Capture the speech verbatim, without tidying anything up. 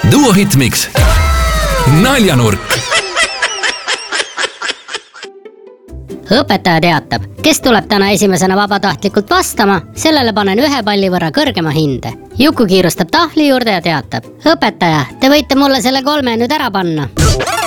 Duo Hitmix. Naljanurk. Õpetaja teatab, kes tuleb täna esimesena vabatahtlikult vastama, sellele panen ühe palli võrra kõrgema hinde. Juku kiirustab tahvli juurde ja teatab: õpetaja, te võite mulle selle kolme nüüd ära panna.